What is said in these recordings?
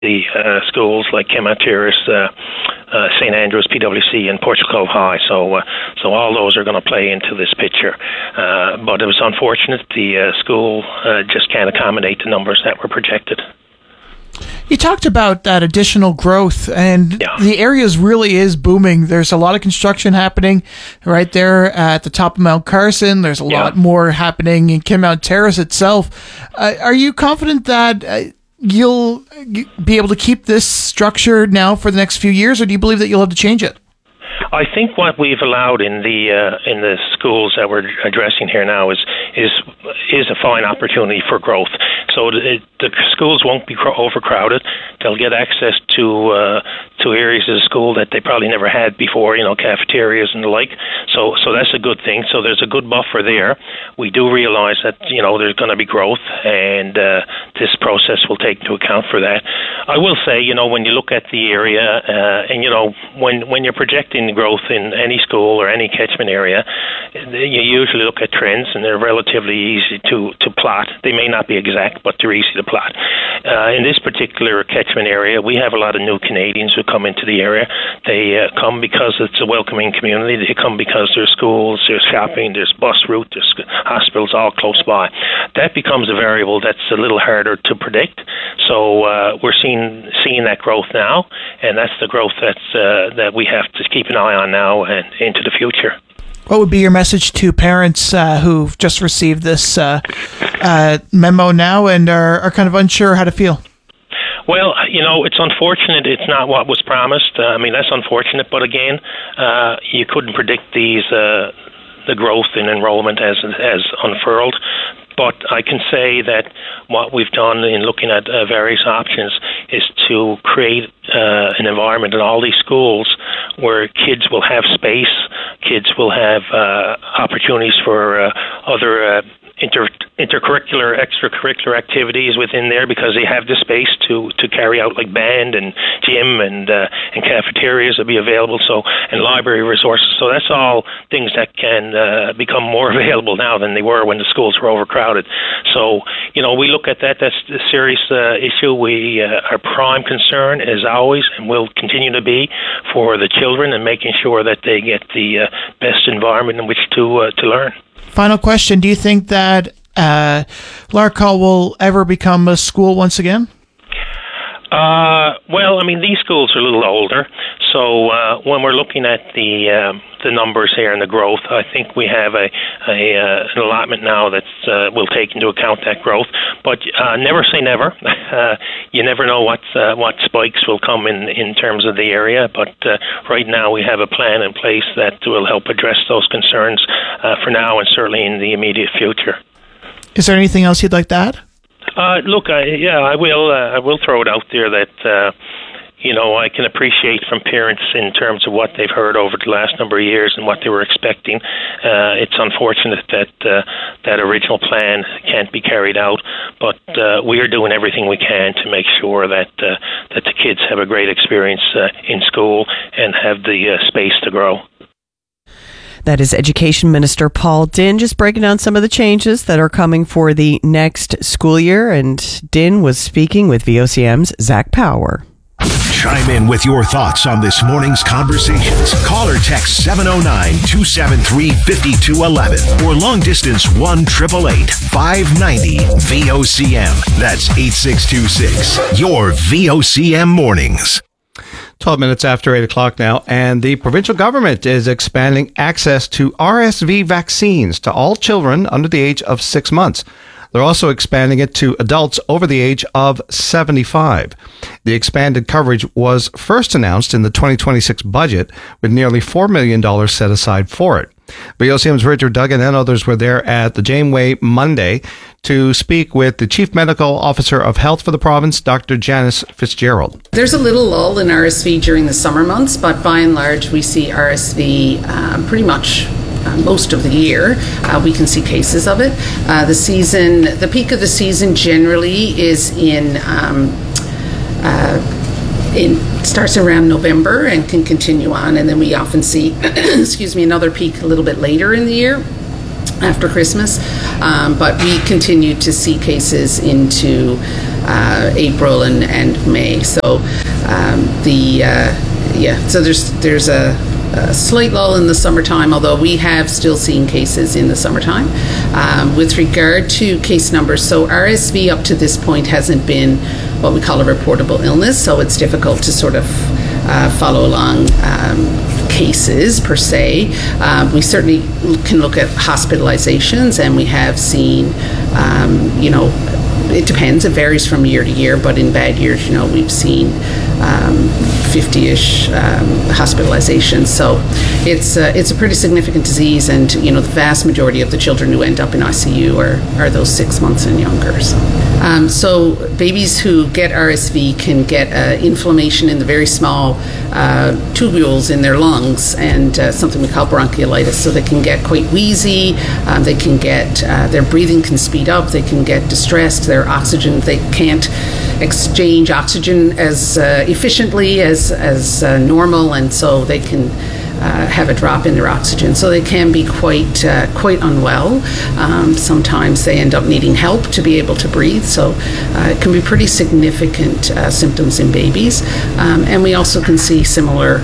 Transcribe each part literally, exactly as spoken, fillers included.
the uh, schools like Kenmount Terrace, uh, uh, Saint Andrews, P W C, and Portugal Cove High. So, uh, so all those are going to play into this picture. Uh, but it was unfortunate the uh, school uh, just can't accommodate the numbers that were projected. You talked about that additional growth, and yeah. the area really is booming. There's a lot of construction happening right there at the top of Mount Carson. There's a yeah. lot more happening in Kenmount Terrace itself. Uh, are you confident that uh, you'll be able to keep this structure now for the next few years, or do you believe that you'll have to change it? I think what we've allowed in the uh, in the schools that we're addressing here now is is is a fine opportunity for growth. So the, the schools won't be overcrowded. They'll get access to uh, to areas of the school that they probably never had before, you know, cafeterias and the like. So so that's a good thing. So there's a good buffer there. We do realize that, you know, there's going to be growth, and uh, this process will take into account for that. I will say, you know, when you look at the area, uh, and, you know, when, when you're projecting growth in any school or any catchment area, you usually look at trends, and they're relatively easy to, to plot. They may not be exact, but they're easy to plot. Uh, in this particular catchment area, we have a lot of new Canadians who come into the area. They uh, come because it's a welcoming community. They come because there's schools, there's shopping, there's bus route, there's hospitals all close by. That becomes a variable that's a little harder to predict. So uh, we're seeing seeing that growth now, and that's the growth that's uh, that we have to keep an eye on now and into the future. What would be your message to parents uh, who've just received this uh, uh, memo now and are, are kind of unsure how to feel? Well, you know, it's unfortunate it's not what was promised. Uh, I mean, that's unfortunate. But again, uh, you couldn't predict these uh, the growth in enrollment as as unfurled. But I can say that what we've done in looking at uh, various options is to create uh, an environment in all these schools where kids will have space, kids will have uh, opportunities for uh, other uh, inter intercurricular, extracurricular activities within there, because they have the space to, to carry out, like band and gym and uh, and cafeterias will be available, so and library resources. So that's all things that can uh, become more available now than they were when the schools were overcrowded. So, you know, we look at that. That's a serious uh, issue. We uh, our prime concern, as always, and will continue to be, for the children and making sure that they get the uh, best environment in which to uh, to learn. Final question. Do you think that uh, Larkhall will ever become a school once again? Uh, well, I mean, these schools are a little older, so uh, when we're looking at the um, the numbers here and the growth, I think we have a, a uh, an allotment now that uh, will take into account that growth. But uh, never say never. Uh, you never know what uh, what spikes will come in in terms of the area. But uh, right now we have a plan in place that will help address those concerns uh, for now and certainly in the immediate future. Is there anything else you'd like to add? Uh, look, I, yeah, I will. Uh, I will throw it out there that uh, you know I can appreciate from parents in terms of what they've heard over the last number of years and what they were expecting. Uh, it's unfortunate that uh, that original plan can't be carried out, but uh, we are doing everything we can to make sure that uh, that the kids have a great experience uh, in school and have the uh, space to grow. That is Education Minister Paul Dinn, just breaking down some of the changes that are coming for the next school year. And Dinn was speaking with V O C M's Zach Power. Chime in with your thoughts on this morning's conversations. Call or text seven oh nine, two seven three, five two one one or long distance one eight eight eight, five nine zero V O C M. That's eight six two six. Your V O C M mornings. twelve minutes after eight o'clock now, and the provincial government is expanding access to R S V vaccines to all children under the age of six months. They're also expanding it to adults over the age of seventy-five. The expanded coverage was first announced in the twenty twenty-six budget, with nearly four million dollars set aside for it. V O C M's Richard Duggan and others were there at the Janeway Monday to speak with the Chief Medical Officer of Health for the province, Doctor Janice Fitzgerald. There's a little lull in R S V during the summer months, but by and large we see R S V um, pretty much uh, most of the year. Uh, we can see cases of it. Uh, the season, the peak of the season generally is in um, uh, It starts around November and can continue on, and then we often see, excuse me, another peak a little bit later in the year, after Christmas. Um, but we continue to see cases into uh, April and, and May. So um, the uh, yeah, so there's there's a, a slight lull in the summertime, although we have still seen cases in the summertime. Um, with regard to case numbers, so R S V up to this point hasn't been what we call a reportable illness, so it's difficult to sort of uh, follow along um, cases per se. Um, we certainly can look at hospitalizations, and we have seen, um, you know, it depends, it varies from year to year, but in bad years, you know, we've seen um, fifty-ish um, hospitalizations. So it's uh, it's a pretty significant disease, and, you know, the vast majority of the children who end up in I C U are, are those six months and younger. So, um, so babies who get R S V can get uh, inflammation in the very small uh, tubules in their lungs, and uh, something we call bronchiolitis. So they can get quite wheezy, um, they can get, uh, their breathing can speed up, they can get distressed, their oxygen, they can't exchange oxygen as uh, efficiently as, as uh, normal, and so they can uh, have a drop in their oxygen. So they can be quite uh, quite unwell. Um, sometimes they end up needing help to be able to breathe. So uh, it can be pretty significant uh, symptoms in babies. Um, and we also can see similar,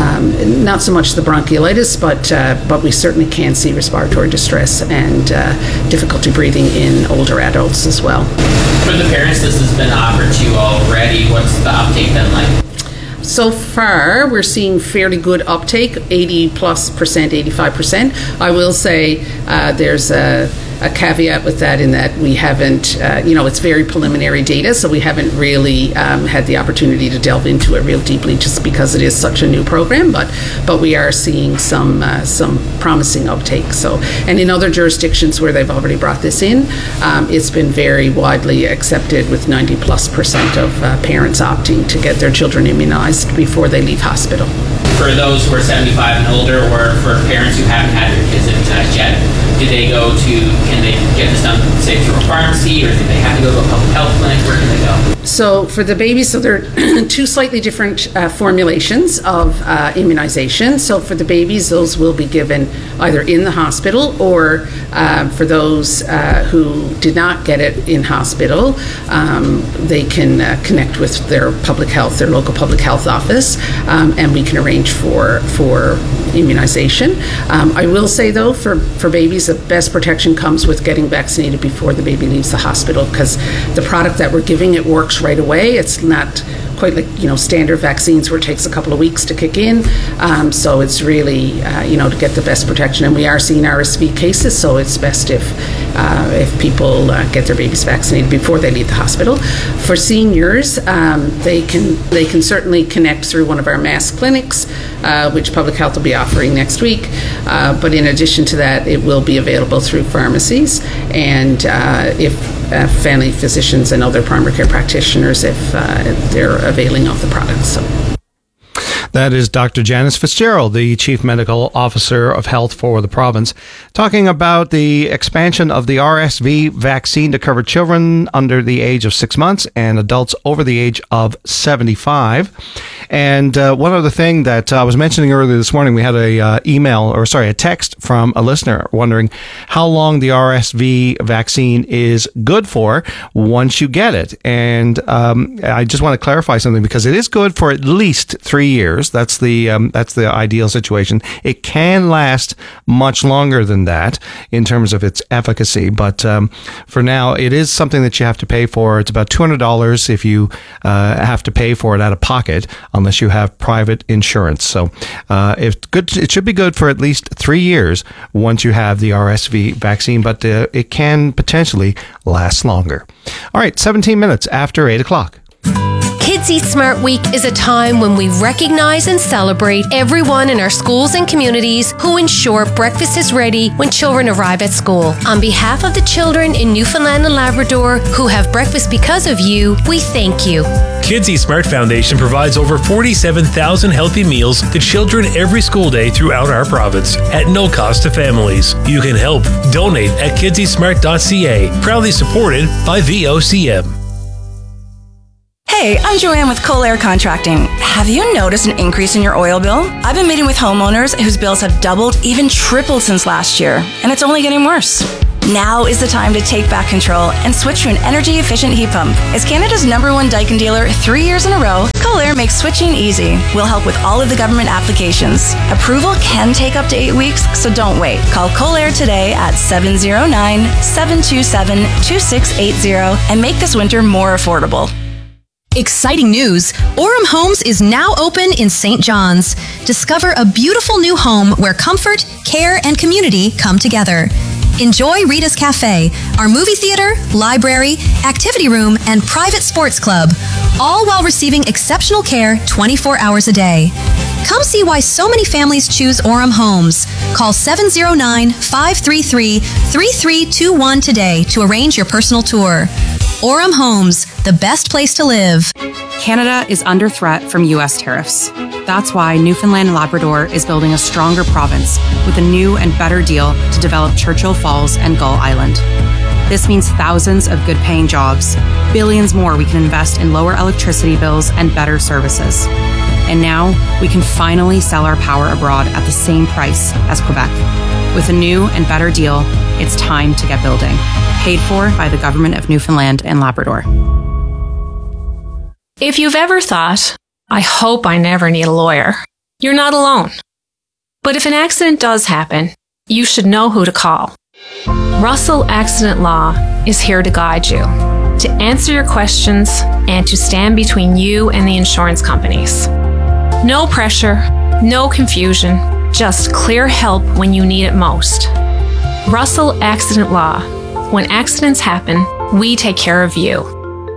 um, not so much the bronchiolitis, but uh, but we certainly can see respiratory distress and uh, difficulty breathing in older adults as well. For the parents, this has been offered to you already. What's the uptake been like? So far, we're seeing fairly good uptake, eighty plus percent, eighty-five percent. I will say uh, there's a, a caveat with that, in that we haven't, uh, you know, it's very preliminary data, so we haven't really um, had the opportunity to delve into it real deeply, just because it is such a new program. But but we are seeing some uh, some promising uptake. So, and in other jurisdictions where they've already brought this in, um, it's been very widely accepted, with ninety plus percent of uh, parents opting to get their children immunized before they leave hospital. For those who are seventy-five and older, or for parents who haven't had their kids immunized yet, do they go to, can they get this done, say, through a pharmacy, or do they have to go to a public health clinic? Where can they go? So for the babies, so there are two slightly different uh, formulations of uh, immunization. So for the babies, those will be given either in the hospital, or uh, for those uh, who did not get it in hospital, um, they can uh, connect with their public health, their local public health office, um, and we can arrange for for immunization. Um, I will say, though, for, for babies, the best protection comes with getting vaccinated before the baby leaves the hospital, because the product that we're giving, it works right away. It's not quite like, you know, standard vaccines where it takes a couple of weeks to kick in. Um, so it's really, uh, you know, to get the best protection. And we are seeing R S V cases, so it's best if uh, if people uh, get their babies vaccinated before they leave the hospital. For seniors, um, they can they can certainly connect through one of our mass clinics, uh, which Public Health will be offering next week. Uh, but in addition to that, it will be available through pharmacies, and uh, if uh, family physicians and other primary care practitioners, if uh, they're availing of the product. So. That is Doctor Janice Fitzgerald, the Chief Medical Officer of Health for the province, talking about the expansion of the R S V vaccine to cover children under the age of six months and adults over the age of seventy-five. And uh, one other thing that I was mentioning earlier this morning, we had a uh, email, or sorry, a text from a listener wondering how long the R S V vaccine is good for once you get it. And um, I just want to clarify something, because it is good for at least three years. That's the um, that's the ideal situation. It can last much longer than that in terms of its efficacy, but um, for now, it is something that you have to pay for. It's about two hundred dollars if you uh, have to pay for it out of pocket, unless you have private insurance. So uh, if good, it should be good for at least three years once you have the R S V vaccine, but uh, it can potentially last longer. All right, seventeen minutes after eight o'clock. Kids Eat Smart Week is a time when we recognize and celebrate everyone in our schools and communities who ensure breakfast is ready when children arrive at school. On behalf of the children in Newfoundland and Labrador who have breakfast because of you, we thank you. Kids Eat Smart Foundation provides over forty-seven thousand healthy meals to children every school day throughout our province at no cost to families. You can help. Donate at kids eat smart dot c a. Proudly supported by V O C M. Hey, I'm Joanne with Cole Air Contracting. Have you noticed an increase in your oil bill? I've been meeting with homeowners whose bills have doubled, even tripled since last year, and it's only getting worse. Now is the time to take back control and switch to an energy-efficient heat pump. As Canada's number one Daikin dealer three years in a row, Colair makes switching easy. We'll help with all of the government applications. Approval can take up to eight weeks, so don't wait. Call Colair today at seven oh nine, seven two seven, two six eight zero and make this winter more affordable. Exciting news! Orem Homes is now open in Saint John's. Discover a beautiful new home where comfort, care, and community come together. Enjoy Rita's Cafe, our movie theater, library, activity room, and private sports club, all while receiving exceptional care twenty-four hours a day. Come see why so many families choose Orem Homes. Call seven oh nine, five three three, three three two one today to arrange your personal tour. Orem Homes, the best place to live. Canada is under threat from U S tariffs. That's why Newfoundland and Labrador is building a stronger province with a new and better deal to develop Churchill Falls and Gull Island. This means thousands of good-paying jobs, billions more we can invest in lower electricity bills and better services. And now we can finally sell our power abroad at the same price as Quebec. With a new and better deal, it's time to get building. Paid for by the Government of Newfoundland and Labrador. If you've ever thought, I hope I never need a lawyer, you're not alone. But if an accident does happen, you should know who to call. Russell Accident Law is here to guide you, to answer your questions, and to stand between you and the insurance companies. No pressure, no confusion, just clear help when you need it most. Russell Accident Law. When accidents happen, we take care of you.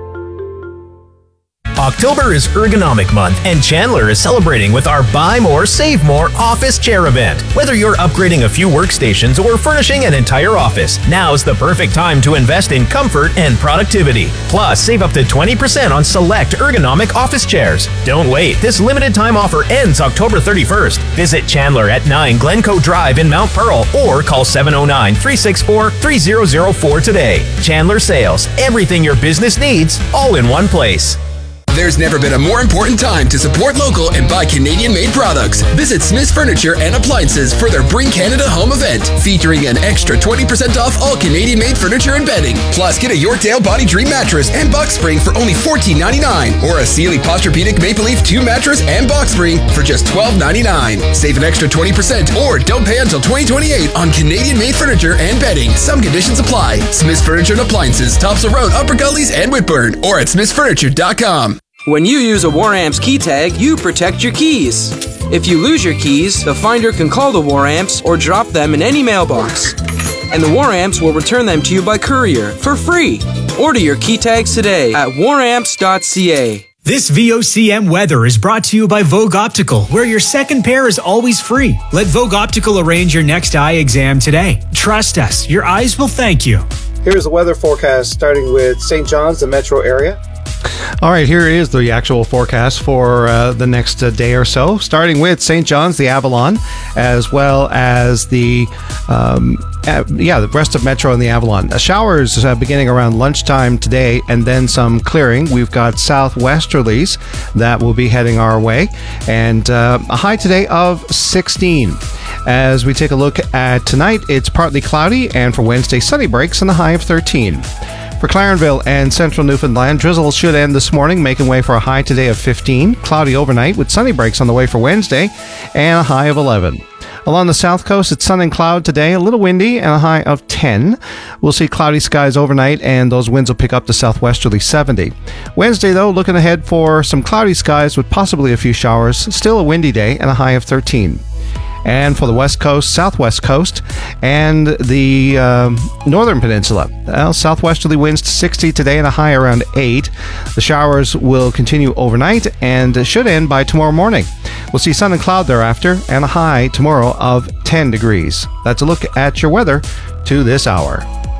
October is Ergonomic Month, and Chandler is celebrating with our Buy More, Save More office chair event. Whether you're upgrading a few workstations or furnishing an entire office, now's the perfect time to invest in comfort and productivity. Plus, save up to twenty percent on select ergonomic office chairs. Don't wait. This limited time offer ends October thirty-first. Visit Chandler at nine Glencoe Drive in Mount Pearl or call seven oh nine, three six four, three oh oh four today. Chandler Sales. Everything your business needs, all in one place. There's never been a more important time to support local and buy Canadian-made products. Visit Smith's Furniture and Appliances for their Bring Canada Home event, featuring an extra twenty percent off all Canadian-made furniture and bedding. Plus, get a Yorkdale Body Dream mattress and box spring for only fourteen ninety-nine, or a Sealy Posturepedic Maple Leaf two mattress and box spring for just twelve ninety-nine. Save an extra twenty percent or don't pay until twenty twenty-eight on Canadian-made furniture and bedding. Some conditions apply. Smith's Furniture and Appliances, Topsail Road, Upper Gullies, and Whitburn, or at smiths furniture dot com. When you use a Waramps key tag, you protect your keys. If you lose your keys, the finder can call the Waramps or drop them in any mailbox. And the Waramps will return them to you by courier for free. Order your key tags today at waramps dot c a. This V O C M weather is brought to you by Vogue Optical, where your second pair is always free. Let Vogue Optical arrange your next eye exam today. Trust us, your eyes will thank you. Here's the weather forecast starting with Saint John's, the metro area. All right, here is the actual forecast for uh, the next uh, day or so, starting with Saint John's, the Avalon, as well as the, um, uh, yeah, the rest of Metro and the Avalon. Uh, showers uh, beginning around lunchtime today, and then some clearing. We've got southwesterlies that will be heading our way, and uh, a high today of sixteen. As we take a look at tonight, it's partly cloudy, and for Wednesday, sunny breaks and a high of thirteen. For Clarenville and central Newfoundland, drizzle should end this morning, making way for a high today of fifteen. Cloudy overnight with sunny breaks on the way for Wednesday and a high of eleven. Along the south coast, it's sun and cloud today, a little windy and a high of ten. We'll see cloudy skies overnight, and those winds will pick up to southwesterly seventy. Wednesday, though, looking ahead for some cloudy skies with possibly a few showers. Still a windy day and a high of thirteen. And for the west coast, southwest coast, and the um, northern peninsula, well, southwesterly winds to sixty today and a high around eight. The showers will continue overnight and should end by tomorrow morning. We'll see sun and cloud thereafter and a high tomorrow of ten degrees. That's a look at your weather to this hour.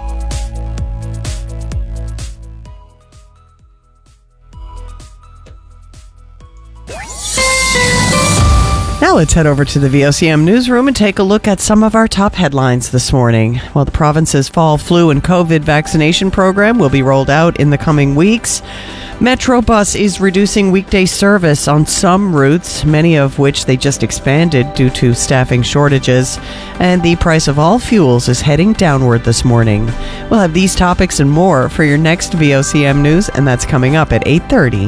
Now let's head over to the V O C M newsroom and take a look at some of our top headlines this morning. Well, the province's fall flu and COVID vaccination program will be rolled out in the coming weeks. Metrobus is reducing weekday service on some routes, many of which they just expanded due to staffing shortages. And the price of all fuels is heading downward this morning. We'll have these topics and more for your next V O C M News, and that's coming up at eight thirty.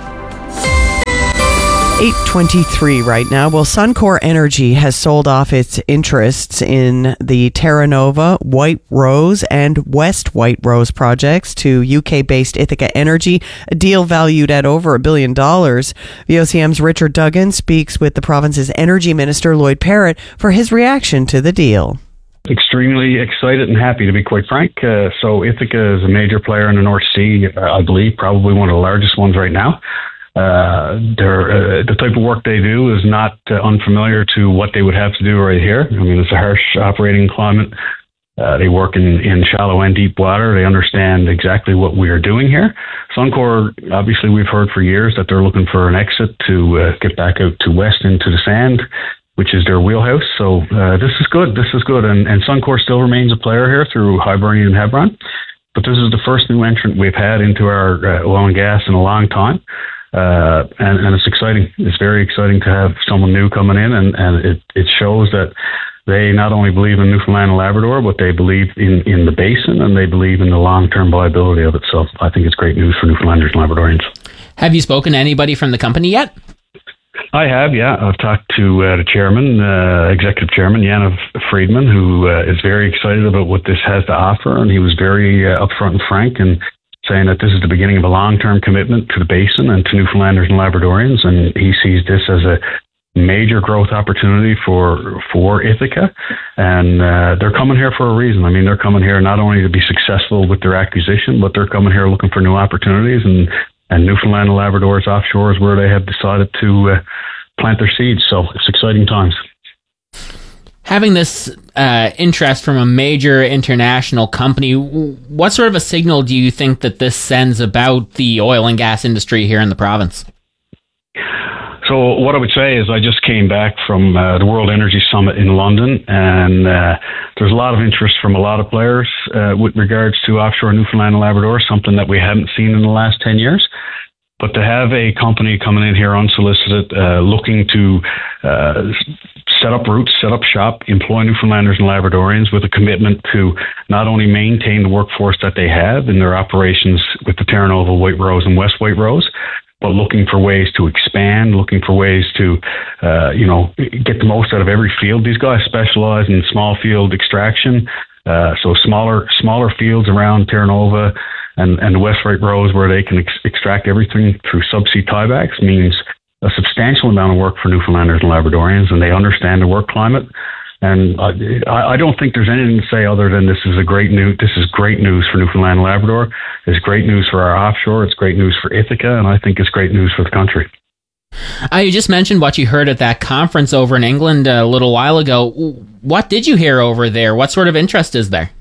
eight twenty-three right now. Well, Suncor Energy has sold off its interests in the Terra Nova, White Rose, and West White Rose projects to U K-based Ithaca Energy, a deal valued at over a billion dollars. V O C M's Richard Duggan speaks with the province's Energy Minister, Lloyd Parrott, for his reaction to the deal. Extremely excited and happy, to be quite frank. Uh, so Ithaca is a major player in the North Sea, I believe, probably one of the largest ones right now. Uh, they're, uh, the type of work they do is not uh, unfamiliar to what they would have to do right here. I mean, it's a harsh operating climate. Uh, they work in, in shallow and deep water. They understand exactly what we are doing here. Suncor, obviously, we've heard for years that they're looking for an exit to uh, get back out to west into the sand, which is their wheelhouse. So uh, this is good. This is good. And, and Suncor still remains a player here through Hibernian and Hebron. But this is the first new entrant we've had into our uh, oil and gas in a long time. Uh, and, and it's exciting. It's very exciting to have someone new coming in, and, and it, it shows that they not only believe in Newfoundland and Labrador, but they believe in, in the basin, and they believe in the long-term viability of it. So I think it's great news for Newfoundlanders and Labradorians. Have you spoken to anybody from the company yet? I have, yeah. I've talked to uh, the chairman, uh, executive chairman, Jan Friedman, who uh, is very excited about what this has to offer, and he was very uh, upfront and frank and saying that this is the beginning of a long-term commitment to the basin and to Newfoundlanders and Labradorians, and he sees this as a major growth opportunity for for Ithaca, and uh, they're coming here for a reason. I mean, they're coming here not only to be successful with their acquisition, but they're coming here looking for new opportunities, and, and Newfoundland and Labrador's offshore is where they have decided to uh, plant their seeds, so it's exciting times. Having this uh, interest from a major international company, what sort of a signal do you think that this sends about the oil and gas industry here in the province? So what I would say is I just came back from uh, the World Energy Summit in London, and uh, there's a lot of interest from a lot of players uh, with regards to offshore Newfoundland and Labrador, something that we haven't seen in the last ten years. But to have a company coming in here unsolicited, uh, looking to uh, set up roots, set up shop, employ Newfoundlanders and Labradorians with a commitment to not only maintain the workforce that they have in their operations with the Terra Nova, White Rose, and West White Rose, but looking for ways to expand, looking for ways to, uh, you know, get the most out of every field. These guys specialize in small field extraction, uh, so smaller smaller fields around Terra Nova and, and the West White Rose, where they can ex- extract everything through subsea tiebacks, means a substantial amount of work for Newfoundlanders and Labradorians, and they understand the work climate. And I, I don't think there's anything to say other than this is a great news. This is great news for Newfoundland and Labrador. It's great news for our offshore. It's great news for Ithaca, and I think it's great news for the country. Uh, you just mentioned what you heard at that conference over in England a little while ago. What did you hear over there? What sort of interest is there?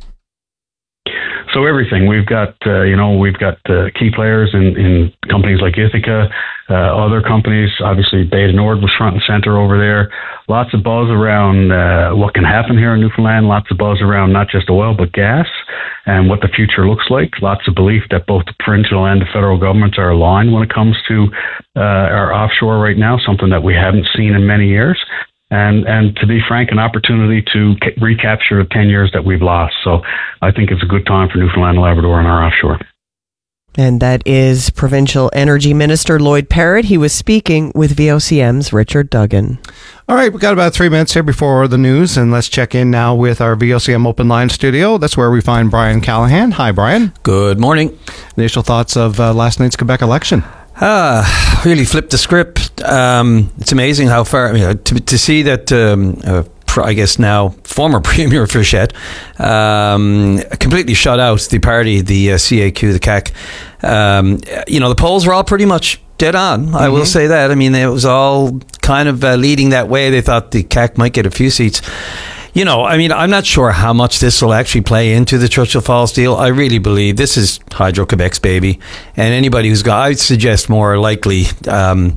So everything. We've got, uh, you know, we've got uh, key players in, in companies like Ithaca, uh, other companies. Obviously, Beta Nord was front and center over there. Lots of buzz around uh, what can happen here in Newfoundland. Lots of buzz around not just oil, but gas and what the future looks like. Lots of belief that both the provincial and the federal governments are aligned when it comes to uh, our offshore right now, something that we haven't seen in many years. And and to be frank, an opportunity to ca- recapture the ten years that we've lost. So I think it's a good time for Newfoundland and Labrador and our offshore. And that is Provincial Energy Minister Lloyd Parrott. He was speaking with V O C M's Richard Duggan. All right, we've got about three minutes here before the news, and let's check in now with our V O C M Open Line studio. That's where we find Brian Callahan. Hi, Brian. Good morning. Initial thoughts of uh, last night's Quebec election? Ah, really flipped the script. Um, it's amazing how far, I mean, to, to see that, um, uh, I guess now former Premier Fischette um, completely shut out the party, the uh, C A Q, the C A C. Um, you know, the polls were all pretty much dead on. Mm-hmm. I will say that. I mean, it was all kind of uh, leading that way. They thought the C A C might get a few seats. You know, I mean, I'm not sure how much this will actually play into the Churchill Falls deal. I really believe this is Hydro-Quebec's baby. And anybody who's got, I'd suggest more likely um,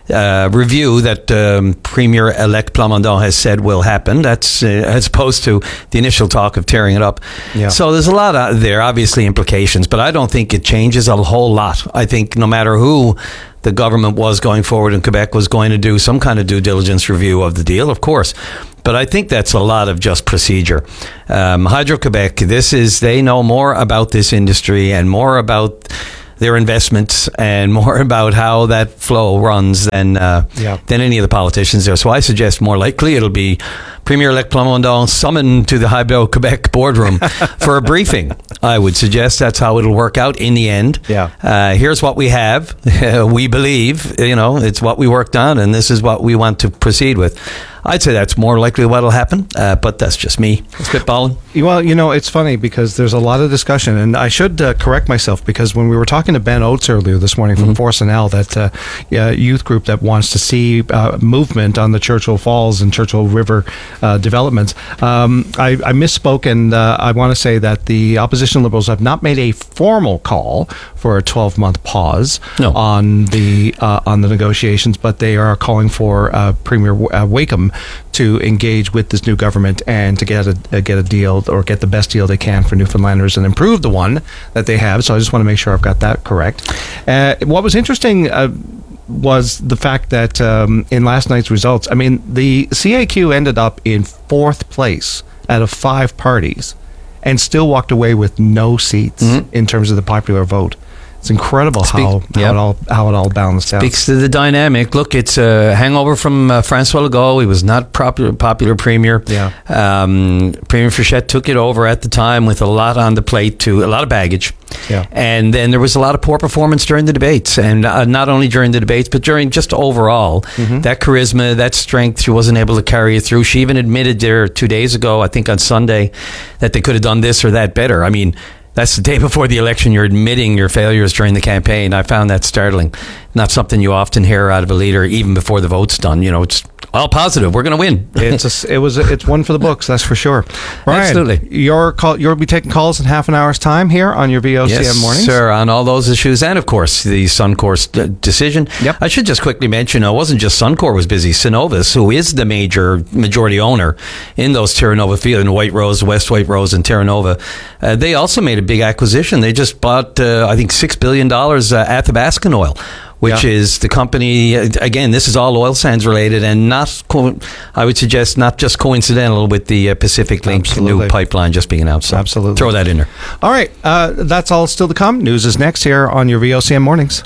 uh, review that um, Premier-elect Plamondon has said will happen. That's uh, as opposed to the initial talk of tearing it up. Yeah. So there's a lot of there, obviously, implications, but I don't think it changes a whole lot. I think no matter who the government was going forward in Quebec was going to do some kind of due diligence review of the deal, of course. But I think that's a lot of just procedure. Um, Hydro-Quebec, this is, they know more about this industry and more about their investments and more about how that flow runs than uh, Yeah. than any of the politicians there. So I suggest more likely it'll be Premier-elect Plamondon summoned to the Hydro-Quebec boardroom for a briefing. I would suggest that's how it'll work out in the end. Yeah. Uh, here's what we have. We believe, you know, it's what we worked on, and this is what we want to proceed with. I'd say that's more likely what'll happen, uh, but that's just me spitballing. Well, you know, it's funny because there's a lot of discussion, and I should uh, correct myself because when we were talking to Ben Oates earlier this morning from Mm-hmm. Forsenel, that uh, yeah, youth group that wants to see uh, movement on the Churchill Falls and Churchill River uh, developments, um, I, I misspoke, and uh, I want to say that the opposition Liberals have not made a formal call for a twelve-month pause No. on the uh, on the negotiations, but they are calling for uh, Premier uh, Wakeham to engage with this new government and to get a, uh, get a deal or get the best deal they can for Newfoundlanders and improve the one that they have. So I just want to make sure I've got that correct. Uh, what was interesting uh, was the fact that um, in last night's results, I mean, the C A Q ended up in fourth place out of five parties and still walked away with no seats Mm-hmm. in terms of the popular vote. It's incredible Speak- how, how, yep. it all, how it all balanced out. Speaks to the dynamic. Look, it's a hangover from uh, Francois Legault. He was not popular, popular premier. Yeah. Um, Premier Fichette took it over at the time with a lot on the plate, to a lot of baggage. Yeah. And then there was a lot of poor performance during the debates, and uh, not only during the debates, but during just overall. Mm-hmm. That charisma, that strength, she wasn't able to carry it through. She even admitted there two days ago, I think on Sunday, that they could have done this or that better. I mean, that's the day before the election. You're admitting your failures during the campaign. I found that startling. Not something you often hear out of a leader, even before the vote's done. You know, it's all positive. We're going to win. It's a, it was a, it's one for the books, that's for sure. Brian, Absolutely. Your call, you'll be taking calls in half an hour's time here on your V O C M Yes, mornings. sir, on all those issues, and of course the Suncor d- decision. Yep. I should just quickly mention, it wasn't just Suncor was busy. Cenovus, who is the major majority owner in those Terra Nova fields, in White Rose, West White Rose, and Terra Nova, uh, they also made a big acquisition. They just bought, uh, I think, six billion dollars uh, Athabascan Oil, which Yeah. is the company, uh, again, this is all oil sands related, and not, co- I would suggest, not just coincidental with the uh, Pacific Link Absolutely. new pipeline just being announced. So Absolutely. throw that in there. All right, uh, that's all still to come. News is next here on your V O C M mornings.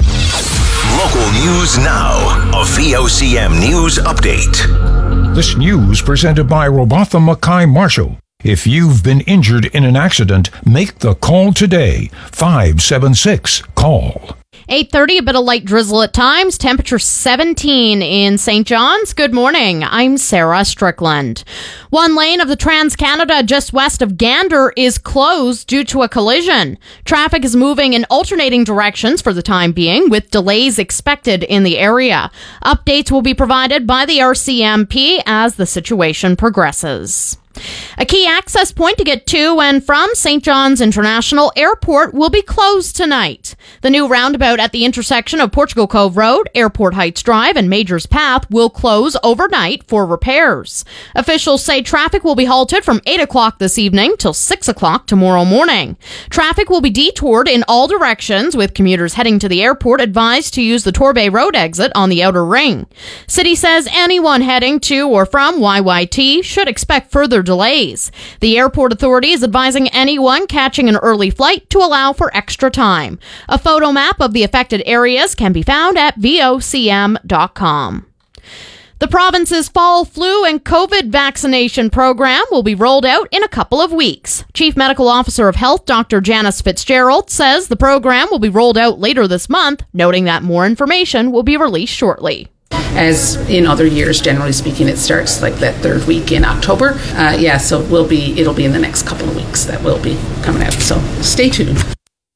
Local news now. A V O C M news update. This news presented by Robatha Mackay Marshall. If you've been injured in an accident, make the call today. five seven six, call. eight thirty, a bit of light drizzle at times. Temperature seventeen in Saint John's. Good morning. I'm Sarah Strickland. One lane of the Trans-Canada just west of Gander is closed due to a collision. Traffic is moving in alternating directions for the time being, with delays expected in the area. Updates will be provided by the R C M P as the situation progresses. A key access point to get to and from Saint John's International Airport will be closed tonight. The new roundabout at the intersection of Portugal Cove Road, Airport Heights Drive, and Majors Path will close overnight for repairs. Officials say traffic will be halted from eight o'clock this evening till six o'clock tomorrow morning. Traffic will be detoured in all directions, with commuters heading to the airport advised to use the Torbay Road exit on the outer ring. City says anyone heading to or from Y Y T should expect further delays. The airport authority is advising anyone catching an early flight to allow for extra time. A photo map of the affected areas can be found at V O C M dot com. The province's fall flu and COVID vaccination program will be rolled out in a couple of weeks. Chief Medical Officer of Health, Doctor Janice Fitzgerald, says the program will be rolled out later this month, noting that more information will be released shortly. As in other years, generally speaking, it starts like that third week in October. Uh, yeah, so it will be, it'll be in the next couple of weeks that will be coming out. So stay tuned.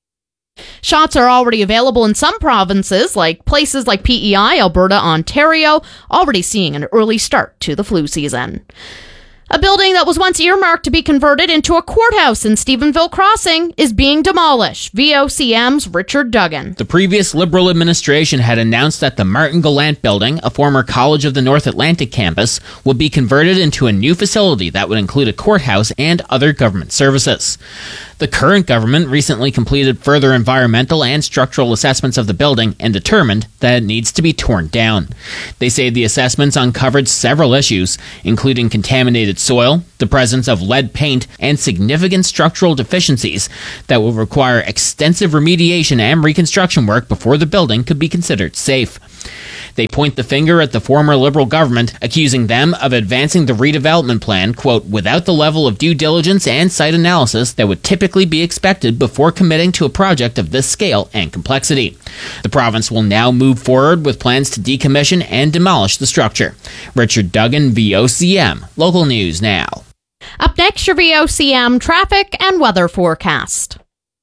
Shots are already available in some provinces, like places like P E I, Alberta, Ontario, already seeing an early start to the flu season. A building that was once earmarked to be converted into a courthouse in Stephenville Crossing is being demolished. V O C M's Richard Duggan. The previous Liberal administration had announced that the Martin Gallant building, a former College of the North Atlantic campus, would be converted into a new facility that would include a courthouse and other government services. The current government recently completed further environmental and structural assessments of the building and determined that it needs to be torn down. They say the assessments uncovered several issues, including contaminated soil, the presence of lead paint, and significant structural deficiencies that will require extensive remediation and reconstruction work before the building could be considered safe. They point the finger at the former Liberal government, accusing them of advancing the redevelopment plan, quote, without the level of due diligence and site analysis that would typically be expected before committing to a project of this scale and complexity. The province will now move forward with plans to decommission and demolish the structure. Richard Duggan, V O C M. Local News Now. Up next, your V O C M traffic and weather forecast.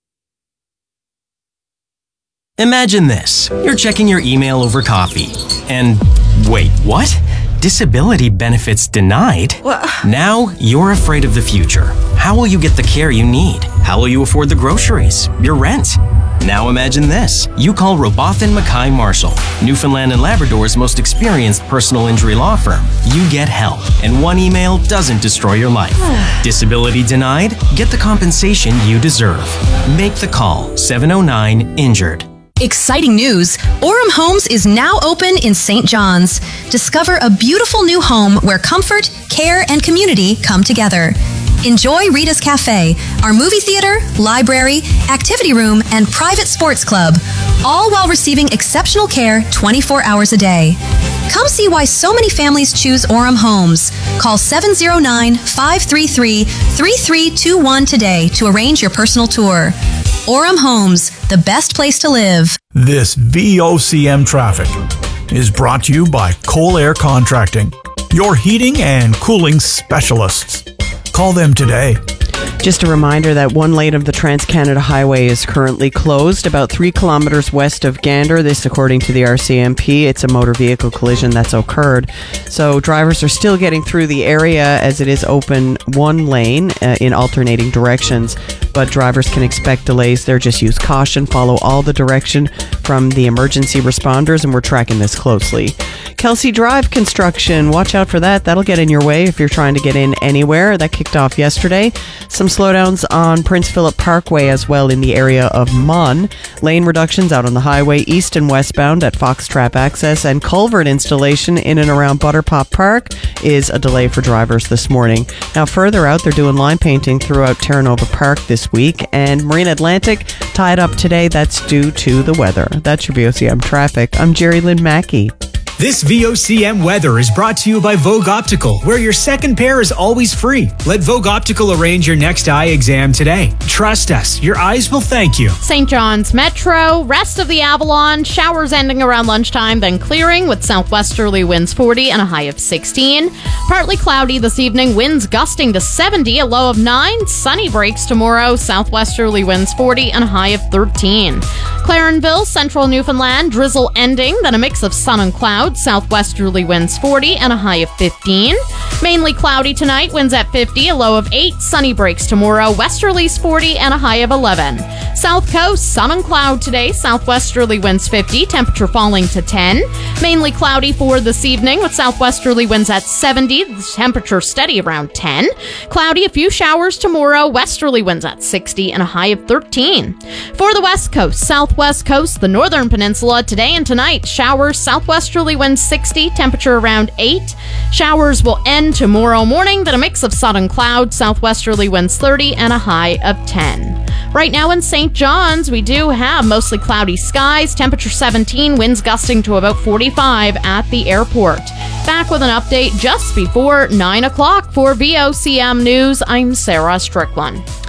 Imagine this. You're checking your email over coffee. And wait, what? Disability benefits denied? What? Now you're afraid of the future. How will you get the care you need? How will you afford the groceries? Your rent? Now imagine this. You call Robotham Mackay Marshall, Newfoundland and Labrador's most experienced personal injury law firm. You get help, and one email doesn't destroy your life. Disability denied? Get the compensation you deserve. Make the call. seven oh nine injured. Exciting news! Orem Homes is now open in Saint John's. Discover a beautiful new home where comfort, care, and community come together. Enjoy Rita's Cafe, our movie theater, library, activity room, and private sports club, all while receiving exceptional care twenty-four hours a day. Come see why so many families choose Orem Homes. Call seven oh nine, five three three, three three two one today to arrange your personal tour. Orem Homes, the best place to live. This V O C M traffic is brought to you by Coal Air Contracting, your heating and cooling specialists. Call them today. Just a reminder that one lane of the Trans-Canada Highway is currently closed about three kilometers west of Gander. This, according to the R C M P, it's a motor vehicle collision that's occurred. So drivers are still getting through the area as it is open one lane uh, in alternating directions. But drivers can expect delays there. Just use caution. Follow all the direction from the emergency responders, and we're tracking this closely. Kelsey Drive construction. Watch out for that. That'll get in your way if you're trying to get in anywhere. That kicked off yesterday. Some slowdowns on Prince Philip Parkway as well in the area of Munn. Lane reductions out on the highway east and westbound at Fox Trap Access, and culvert installation in and around Butterpop Park is a delay for drivers this morning. Now further out, they're doing line painting throughout Terra Nova Park this week, and Marine Atlantic tied up today. That's due to the weather. That's your V O C M traffic. I'm Jerry Lynn Mackey. This V O C M weather is brought to you by Vogue Optical, where your second pair is always free. Let Vogue Optical arrange your next eye exam today. Trust us, your eyes will thank you. Saint John's Metro, rest of the Avalon, showers ending around lunchtime, then clearing with southwesterly winds forty and a high of sixteen. Partly cloudy this evening, winds gusting to seventy, a low of nine. Sunny breaks tomorrow, southwesterly winds forty and a high of thirteen. Clarenville, central Newfoundland, drizzle ending, then a mix of sun and clouds. Southwesterly winds forty and a high of fifteen. Mainly cloudy tonight, winds at fifty, a low of eight. Sunny breaks tomorrow, westerlies forty and a high of eleven. South coast, sun and cloud today, southwesterly winds fifty, temperature falling to ten. Mainly cloudy for this evening with southwesterly winds at seventy, the temperature steady around ten. Cloudy, a few showers tomorrow, westerly winds at sixty and a high of thirteen. For the west coast, southwest coast, the northern peninsula, today and tonight, showers, southwesterly winds sixty, temperature around eight. Showers will end tomorrow morning, then a mix of sun and cloud, southwesterly winds thirty and a high of ten. Right now in Saint John's, we do have mostly cloudy skies, temperature seventeen, winds gusting to about forty-five at the airport. Back with an update just before nine o'clock for V O C M News. I'm Sarah Strickland.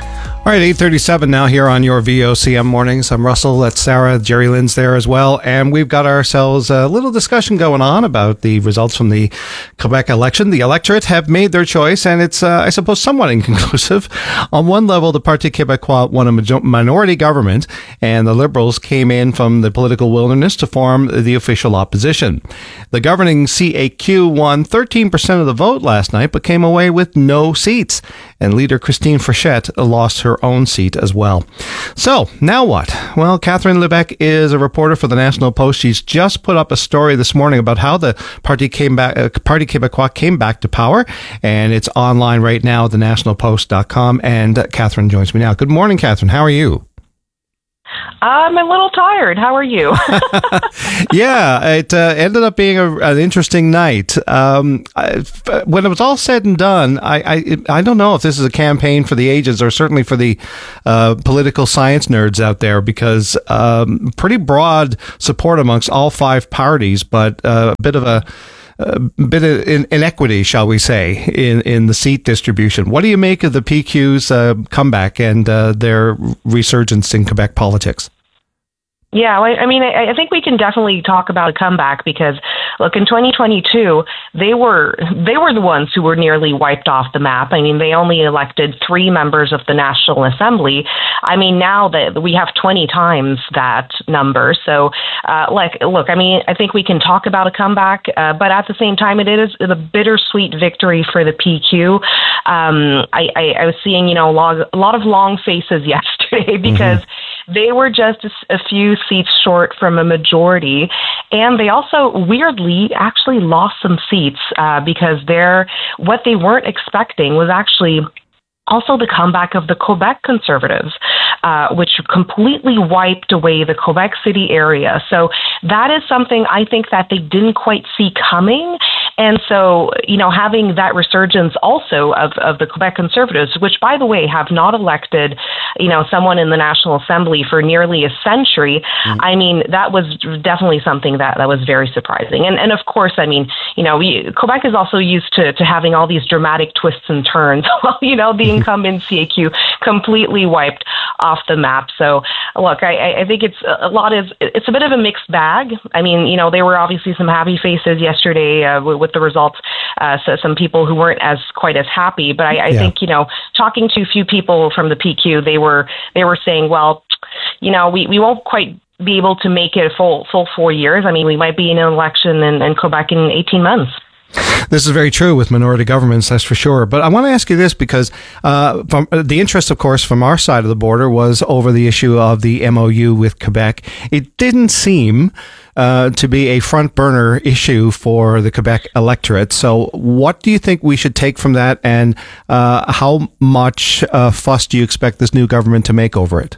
All right, eight thirty-seven now here on your V O C M Mornings. I'm Russell, that's Sarah, Jerry Lynn's there as well, and we've got ourselves a little discussion going on about the results from the Quebec election. The electorate have made their choice, and it's, uh, I suppose, somewhat inconclusive. On one level, the Parti Québécois won a major- minority government, and the Liberals came in from the political wilderness to form the official opposition. The governing C A Q won thirteen percent of the vote last night, but came away with no seats, and leader Christine Frechette lost her own seat as well. So, now what? Well, Catherine Lebec is a reporter for the National Post. She's just put up a story this morning about how the Parti, came back, uh, Parti Québécois came back to power, and it's online right now at the national post dot com, and uh, Catherine joins me now. Good morning, Catherine. How are you? I'm a little tired. How are you? Yeah, it uh, ended up being a, an interesting night. Um, I, when it was all said and done, I, I I don't know if this is a campaign for the ages or certainly for the uh, political science nerds out there, because um, pretty broad support amongst all five parties, but uh, a bit of a a bit of in, inequity, shall we say, in, in the seat distribution. What do you make of the P Q's uh, comeback and uh, their resurgence in Quebec politics? Yeah, I, I mean, I, I think we can definitely talk about a comeback because, look, in twenty twenty-two, they were they were the ones who were nearly wiped off the map. I mean, they only elected three members of the National Assembly. I mean, now that we have twenty times that number. So, uh, like, look, I mean, I think we can talk about a comeback, uh, but at the same time, it is a bittersweet victory for the P Q. Um, I, I, I was seeing, you know, a lot, a lot of long faces yesterday because mm-hmm. they were just a, a few seats short from a majority, and they also weirdly actually lost some seats uh, because they're what they weren't expecting was actually also the comeback of the Quebec Conservatives, uh, which completely wiped away the Quebec City area. So that is something I think that they didn't quite see coming. And so, you know, having that resurgence also of, of the Quebec Conservatives, which, by the way, have not elected, you know, someone in the National Assembly for nearly a century, mm-hmm. I mean, that was definitely something that, that was very surprising. And, and of course, I mean, you know, we, Quebec is also used to, to having all these dramatic twists and turns. Well, you know, the incumbent C A Q completely wiped off the map. So, look, I, I think it's a lot of, it's a bit of a mixed bag. I mean, you know, there were obviously some happy faces yesterday uh, with, with the results, uh, so some people who weren't as quite as happy. But I, I yeah. think, you know, talking to a few people from the P Q, they were they were saying, well, you know, we, we won't quite be able to make it a full full four years. I mean, we might be in an election in, in Quebec in eighteen months. This is very true with minority governments, that's for sure. But I want to ask you this because uh, from uh, the interest, of course, from our side of the border was over the issue of the M O U with Quebec. It didn't seem uh, to be a front burner issue for the Quebec electorate. So what do you think we should take from that, and uh, how much uh, fuss do you expect this new government to make over it?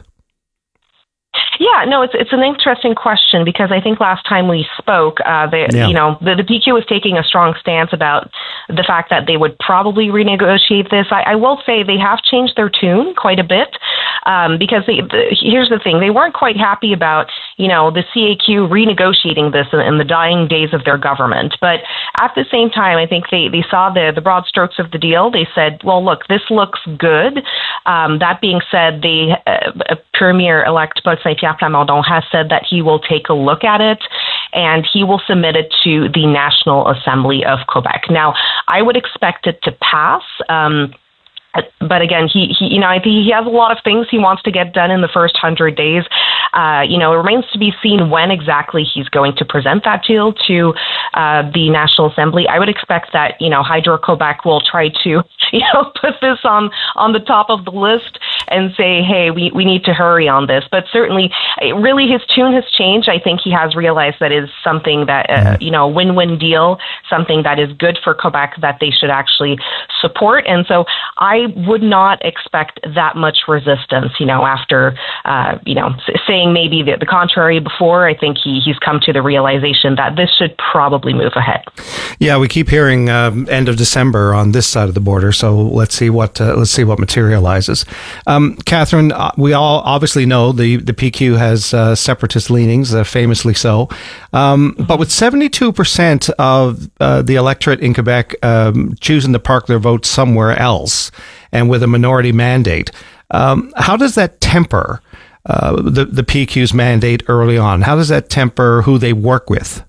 Yeah, no, it's it's an interesting question because I think last time we spoke, uh, the, yeah. you know, the, the P Q was taking a strong stance about the fact that they would probably renegotiate this. I, I will say they have changed their tune quite a bit um, because they, the, here's the thing, they weren't quite happy about, you know, the C A Q renegotiating this in, in the dying days of their government. But at the same time, I think they, they saw the, the broad strokes of the deal. They said, well, look, this looks good. Um, that being said, the uh, Premier-elect Paul Saint-Pierre Plamondon has said that he will take a look at it and he will submit it to the National Assembly of Quebec. Now, I would expect it to pass. Um, But again, he, he, you know, I think he has a lot of things he wants to get done in the first hundred days. Uh, you know, it remains to be seen when exactly he's going to present that deal to uh, the National Assembly. I would expect that, you know, Hydro-Quebec will try to, you know, put this on, on the top of the list and say, hey, we, we need to hurry on this. But certainly, really, his tune has changed. I think he has realized that is something that, uh, you know, a win-win deal, something that is good for Quebec that they should actually support. And so I would not expect that much resistance, you know, after, uh, you know, saying maybe the, the contrary before. I think he, he's come to the realization that this should probably move ahead. Yeah, we keep hearing um, end of December on this side of the border. So let's see what uh, let's see what materializes. Um, Catherine, uh, we all obviously know the, the P Q has uh, separatist leanings, uh, famously so. Um, but with seventy-two percent of uh, the electorate in Quebec um, choosing to park their votes somewhere else, and with a minority mandate, Um, how does that temper uh, the, the P Q's mandate early on? How does that temper who they work with?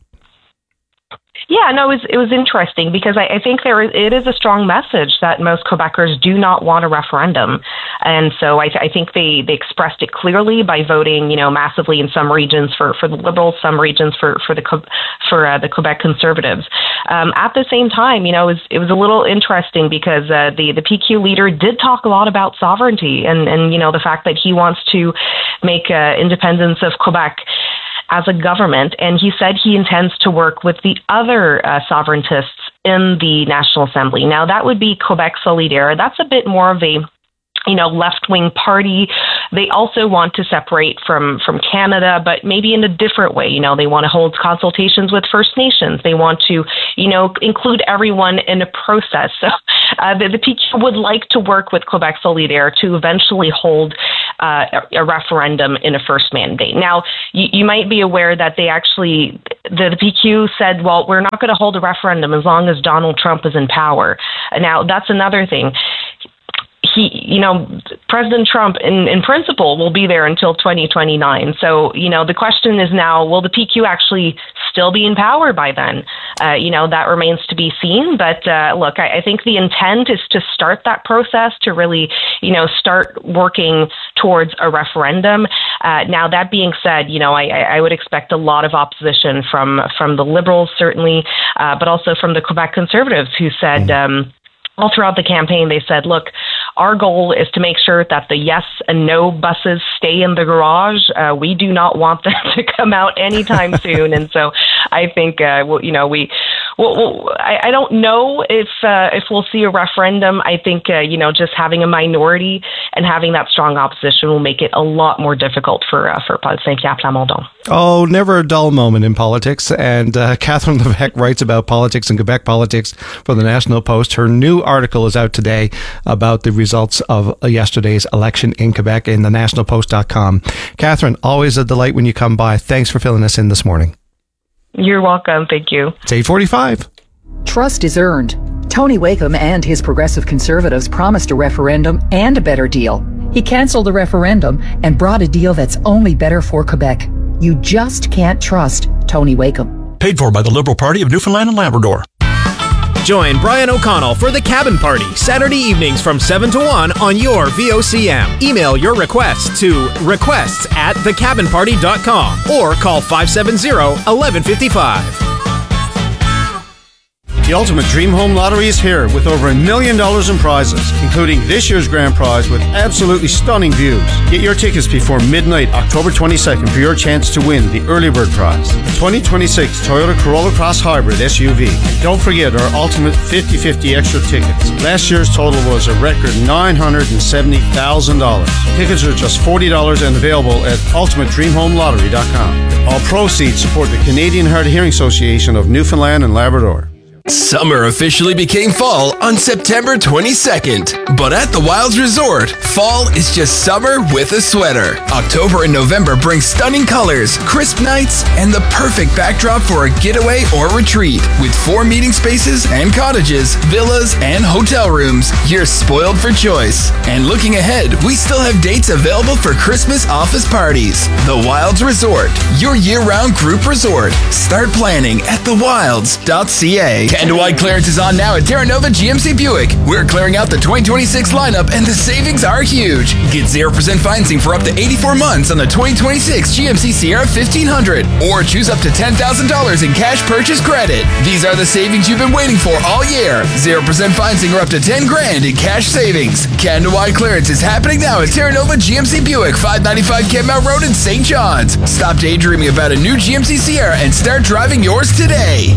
Yeah, no, it was, it was interesting because I, I think there is, it is a strong message that most Quebecers do not want a referendum. And so I, I think they, they expressed it clearly by voting, you know, massively in some regions for, for the Liberals, some regions for, for the for uh, the Quebec Conservatives. Um, at the same time, you know, it was, it was a little interesting because uh, the, the P Q leader did talk a lot about sovereignty and, and you know, the fact that he wants to make uh, independence of Quebec as a government, and he said he intends to work with the other uh, sovereigntists in the National Assembly. Now, that would be Quebec Solidaire. That's a bit more of a, you know, left-wing party. They also want to separate from, from Canada, but maybe in a different way. You know, they want to hold consultations with First Nations. They want to, you know, include everyone in a process. So uh, the, the P Q would like to work with Quebec Solidaire to eventually hold uh, a, a referendum in a first mandate. Now, you, you might be aware that they actually, the, the P Q said, well, we're not going to hold a referendum as long as Donald Trump is in power. Now, that's another thing. He, you know, President Trump, in, in principle, will be there until twenty twenty-nine. So, you know, the question is now, will the P Q actually still be in power by then? Uh, you know, that remains to be seen. But uh, look, I, I think the intent is to start that process, to really, you know, start working towards a referendum. Uh, now, that being said, you know, I, I would expect a lot of opposition from, from the Liberals, certainly, uh, but also from the Quebec Conservatives, who said, um, all throughout the campaign, they said, look, our goal is to make sure that the yes and no buses stay in the garage. Uh, we do not want them to come out anytime soon. And so I think, uh, well, you know, we, well, well I, I don't know if uh, if we'll see a referendum. I think, uh, you know, just having a minority and having that strong opposition will make it a lot more difficult for uh, for Paul Saint-Pierre Plamondon. Oh, never a dull moment in politics. And uh, Catherine Levesque writes about politics and Quebec politics for the National Post. Her new article is out today about the results of yesterday's election in Quebec in the national post dot com. Catherine, always a delight when you come by. Thanks for filling us in this morning. You're welcome. Thank you. It's eight forty-five. Trust is earned. Tony Wakeham and his Progressive Conservatives promised a referendum and a better deal. He canceled the referendum and brought a deal that's only better for Quebec. You just can't trust Tony Wakeham. Paid for by the Liberal Party of Newfoundland and Labrador. Join Brian O'Connell for The Cabin Party, Saturday evenings from seven to one on your V O C M. Email your requests to requests at the cabin party dot com or call five seven zero, one one five five. The Ultimate Dream Home Lottery is here with over a million dollars in prizes, including this year's grand prize with absolutely stunning views. Get your tickets before midnight, October twenty-second, for your chance to win the early bird prize, the twenty twenty-six Toyota Corolla Cross Hybrid S U V. And don't forget our Ultimate fifty fifty extra tickets. Last year's total was a record nine hundred seventy thousand dollars. Tickets are just forty dollars and available at ultimate dream home lottery dot com. All proceeds support the Canadian Hard of Hearing Association of Newfoundland and Labrador. Summer officially became fall on September twenty-second. But at the Wilds Resort, fall is just summer with a sweater. October and November bring stunning colors, crisp nights, and the perfect backdrop for a getaway or retreat. With four meeting spaces and cottages, villas, and hotel rooms, you're spoiled for choice. And looking ahead, we still have dates available for Christmas office parties. The Wilds Resort, your year-round group resort. Start planning at the wilds dot c a. Canada-wide clearance is on now at Terra Nova G M C Buick. We're clearing out the twenty twenty-six lineup and the savings are huge. Get zero percent financing for up to eighty-four months on the twenty twenty-six G M C Sierra fifteen hundred or choose up to ten thousand dollars in cash purchase credit. These are the savings you've been waiting for all year. zero percent financing or up to ten grand in cash savings. Canada-wide clearance is happening now at Terra Nova G M C Buick, five ninety-five Kenmount Road in Saint John's. Stop daydreaming about a new G M C Sierra and start driving yours today.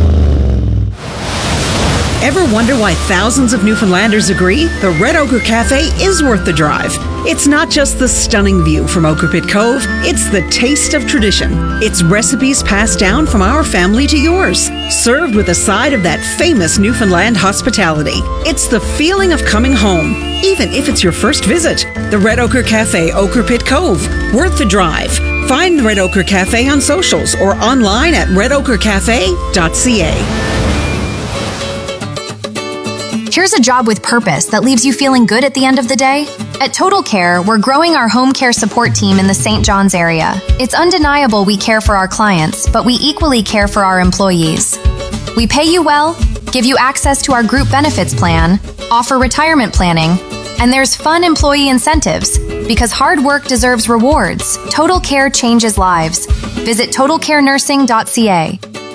Ever wonder why thousands of Newfoundlanders agree the Red Ochre Cafe is worth the drive? It's not just the stunning view from Ochre Pit Cove, it's the taste of tradition. It's recipes passed down from our family to yours, served with a side of that famous Newfoundland hospitality. It's the feeling of coming home, even if it's your first visit. The Red Ochre Cafe, Ochre Pit Cove, worth the drive. Find the Red Ochre Cafe on socials or online at red ochre cafe dot c a. Here's a job with purpose that leaves you feeling good at the end of the day. At Total Care, we're growing our home care support team in the Saint John's area. It's undeniable we care for our clients, but we equally care for our employees. We pay you well, give you access to our group benefits plan, offer retirement planning, and there's fun employee incentives. Because hard work deserves rewards, Total Care changes lives. Visit total care nursing dot c a.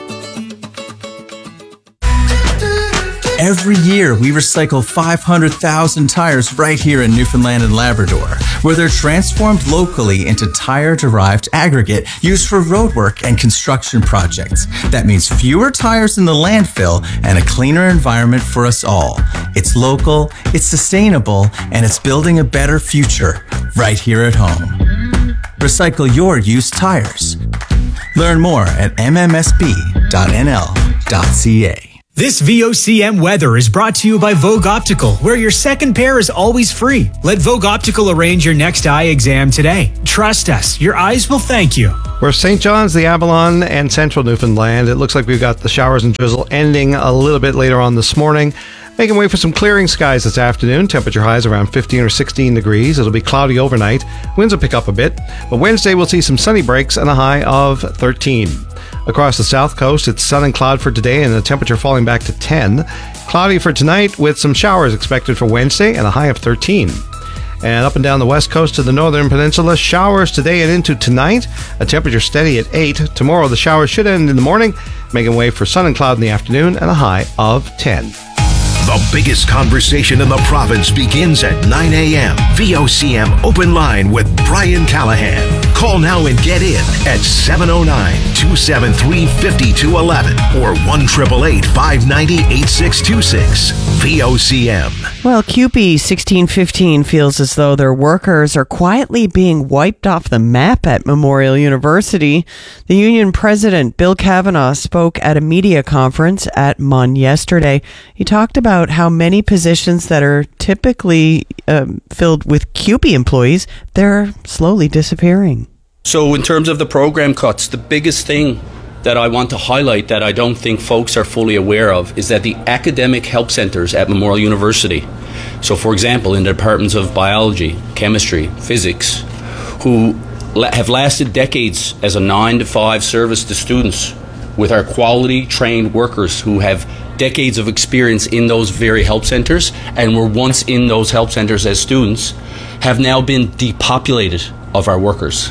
Every year, we recycle five hundred thousand tires right here in Newfoundland and Labrador, where they're transformed locally into tire-derived aggregate used for roadwork and construction projects. That means fewer tires in the landfill and a cleaner environment for us all. It's local, it's sustainable, and it's building a better future right here at home. Recycle your used tires. Learn more at m m s b dot n l dot c a. This V O C M weather is brought to you by Vogue Optical, where your second pair is always free. Let Vogue Optical arrange your next eye exam today. Trust us, your eyes will thank you. We're Saint John's, the Avalon, and central Newfoundland. It looks like we've got the showers and drizzle ending a little bit later on this morning. Making way for some clearing skies this afternoon. Temperature highs around fifteen or sixteen degrees. It'll be cloudy overnight. Winds will pick up a bit. But Wednesday we'll see some sunny breaks and a high of thirteen. Across the south coast, it's sun and cloud for today and the temperature falling back to ten. Cloudy for tonight with some showers expected for Wednesday and a high of thirteen. And up and down the west coast to the northern peninsula, showers today and into tonight. A temperature steady at eight. Tomorrow the showers should end in the morning, making way for sun and cloud in the afternoon and a high of ten. The biggest conversation in the province begins at nine a.m. V O C M Open Line with Brian Callahan. Call now and get in at seven oh nine, two seven three, five two one one or one eight eight eight, five nine zero, eight six two six. V O C M. Well, C U P E sixteen fifteen feels as though their workers are quietly being wiped off the map at Memorial University. The union president, Bill Kavanagh, spoke at a media conference at M U N yesterday. He talked about how many positions that are typically um, filled with C U P E employees, they're slowly disappearing. So in terms of the program cuts, the biggest thing that I want to highlight that I don't think folks are fully aware of is that the academic help centres at Memorial University, so for example in the departments of biology, chemistry, physics, who have lasted decades as a nine to five service to students with our quality trained workers who have decades of experience in those very help centres and were once in those help centres as students, have now been depopulated of our workers.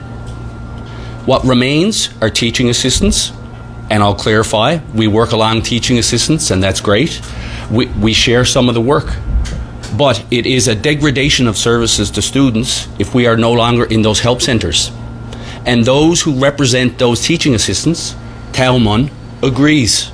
What remains are teaching assistants, and I'll clarify, we work along teaching assistants and that's great. We, we share some of the work, but it is a degradation of services to students if we are no longer in those help centres. And those who represent those teaching assistants, Talmon, agrees.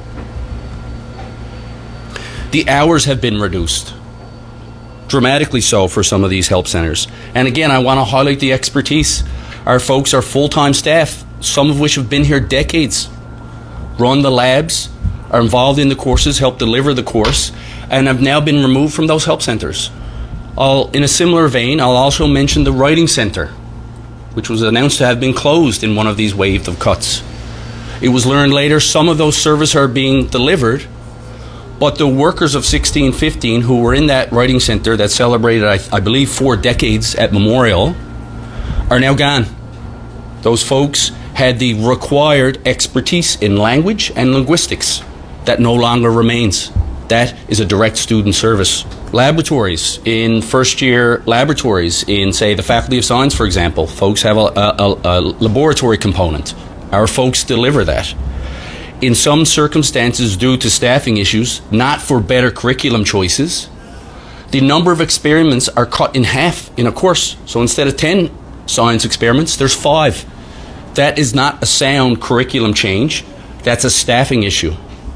The hours have been reduced, dramatically so for some of these help centres. And again, I want to highlight the expertise. Our folks are full-time staff, some of which have been here decades, run the labs, are involved in the courses, help deliver the course, and have now been removed from those help centres. I'll, in a similar vein, I'll also mention the Writing Centre, which was announced to have been closed in one of these waves of cuts. It was learned later some of those services are being delivered, but the workers of sixteen fifteen who were in that Writing Centre that celebrated, I, I believe, four decades at Memorial are now gone. Those folks had the required expertise in language and linguistics. That no longer remains. That is a direct student service. Laboratories, in first year laboratories, in say the Faculty of Science, for example, folks have a, a, a laboratory component. Our folks deliver that. In some circumstances, due to staffing issues, not for better curriculum choices, the number of experiments are cut in half in a course. So instead of ten science experiments, there's five. That is not a sound curriculum change. That's a staffing issue.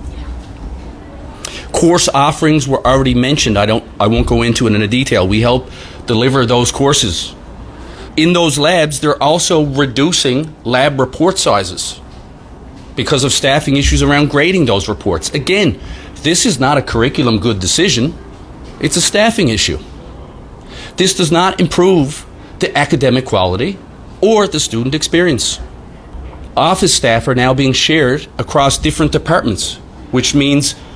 Course offerings were already mentioned. I don't. I won't go into it in detail. We help deliver those courses. In those labs, they're also reducing lab report sizes because of staffing issues around grading those reports. Again, this is not a curriculum good decision. It's a staffing issue. This does not improve the academic quality or the student experience. Office staff are now being shared across different departments, which means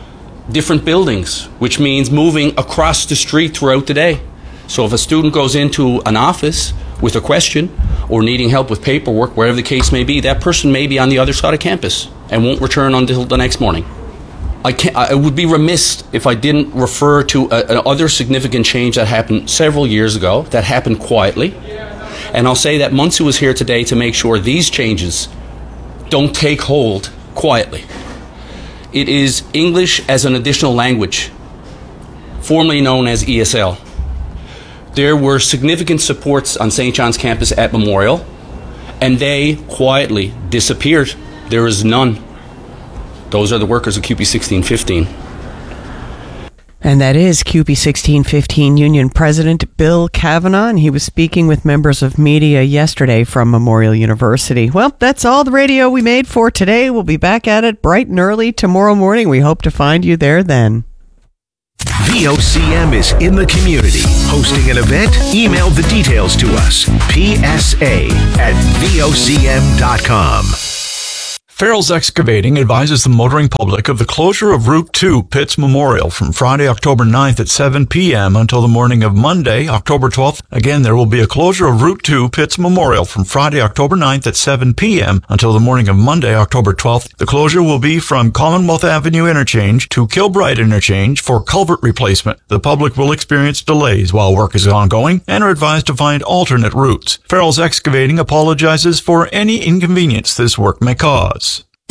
different buildings, which means moving across the street throughout the day. So if a student goes into an office with a question or needing help with paperwork, wherever the case may be, that person may be on the other side of campus and won't return until the next morning. I, can't, I would be remiss if I didn't refer to another significant change that happened several years ago, that happened quietly. And I'll say that Munsu was here today to make sure these changes don't take hold quietly. It is English as an additional language, formerly known as E S L. There were significant supports on Saint John's campus at Memorial, and they quietly disappeared. There is none. Those are the workers of Q P sixteen fifteen. And that is Q P sixteen fifteen Union President Bill Kavanagh, and he was speaking with members of media yesterday from Memorial University. Well, that's all the radio we made for today. We'll be back at it bright and early tomorrow morning. We hope to find you there then. V O C M is in the community. Hosting an event? Email the details to us. P S A at V O C M dot com. Farrell's Excavating advises the motoring public of the closure of Route two Pitts Memorial from Friday, October ninth at seven p.m. until the morning of Monday, October twelfth. Again, there will be a closure of Route two Pitts Memorial from Friday, October ninth at seven p.m. until the morning of Monday, October twelfth. The closure will be from Commonwealth Avenue Interchange to Kilbride Interchange for culvert replacement. The public will experience delays while work is ongoing and are advised to find alternate routes. Farrell's Excavating apologizes for any inconvenience this work may cause.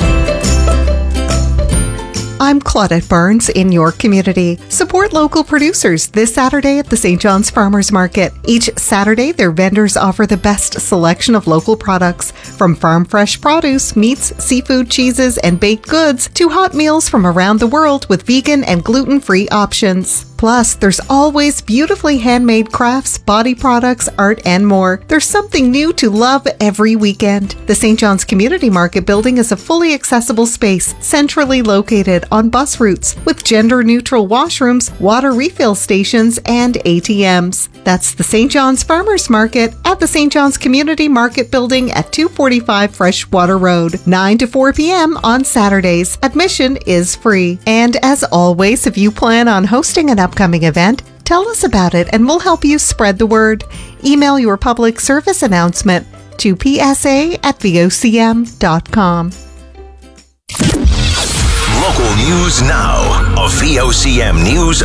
I'm Claudette Barnes in your community. Support local producers this Saturday at the Saint John's Farmers Market. Each Saturday, their vendors offer the best selection of local products, from farm fresh produce, meats, seafood, cheeses, and baked goods, to hot meals from around the world with vegan and gluten-free options. Plus, there's always beautifully handmade crafts, body products, art, and more. There's something new to love every weekend. The Saint John's Community Market Building is a fully accessible space, centrally located on bus routes, with gender-neutral washrooms, water refill stations, and A T Ms. That's the Saint John's Farmers Market at the Saint John's Community Market Building at two forty-five Freshwater Road, nine to four p.m. on Saturdays. Admission is free. And as always, if you plan on hosting an upcoming event, tell us about it and we'll help you spread the word. Email your public service announcement to p s a at v o c m dot com. Local news now. A V O C M News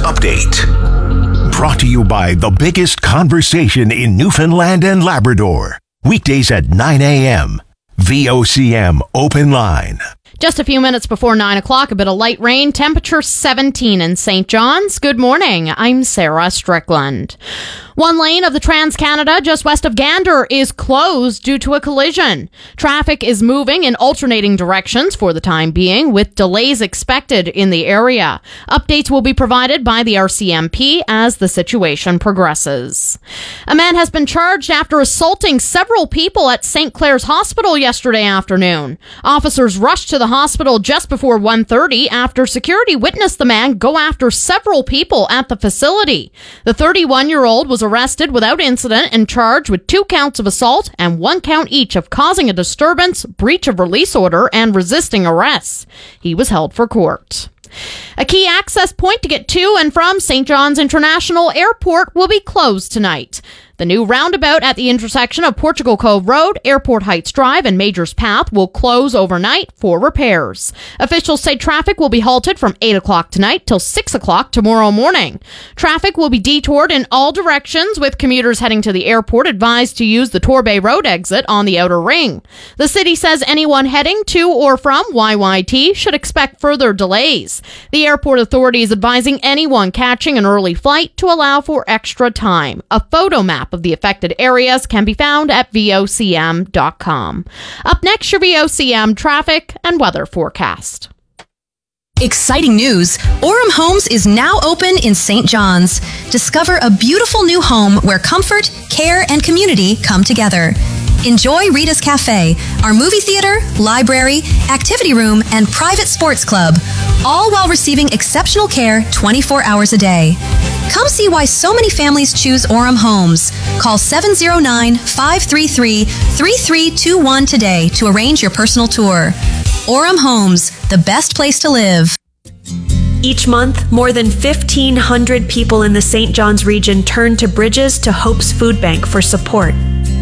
Update. Brought to you by the biggest conversation in Newfoundland and Labrador. Weekdays at nine a.m. V O C M Open Line. Just a few minutes before nine o'clock, a bit of light rain, temperature seventeen in Saint John's. Good morning. I'm Sarah Strickland. One lane of the Trans-Canada just west of Gander is closed due to a collision. Traffic is moving in alternating directions for the time being, with delays expected in the area. Updates will be provided by the R C M P as the situation progresses. A man has been charged after assaulting several people at Saint Clair's Hospital yesterday afternoon. Officers rushed to the hospital just before one thirty after security witnessed the man go after several people at the facility. The thirty-one-year-old was arrested without incident and charged with two counts of assault and one count each of causing a disturbance, breach of release order, and resisting arrest. He was held for court. A key access point to get to and from Saint John's International Airport will be closed tonight. The new roundabout at the intersection of Portugal Cove Road, Airport Heights Drive, and Majors Path will close overnight for repairs. Officials say traffic will be halted from eight o'clock tonight till six o'clock tomorrow morning. Traffic will be detoured in all directions, with commuters heading to the airport advised to use the Torbay Road exit on the outer ring. The city says anyone heading to or from Y Y T should expect further delays. The airport authority is advising anyone catching an early flight to allow for extra time. A photo map of the affected areas can be found at v o c m dot com. Up next, your V O C M traffic and weather forecast. Exciting news! Orem Homes is now open in Saint John's. Discover a beautiful new home where comfort, care, and community come together. Enjoy Rita's Cafe, our movie theater, library, activity room, and private sports club, all while receiving exceptional care twenty-four hours a day. Come see why so many families choose Orem Homes. Call seven oh nine, five three three, three three two one today to arrange your personal tour. Orem Homes, the best place to live. Each month, more than fifteen hundred people in the Saint John's region turn to Bridges to Hope's food bank for support.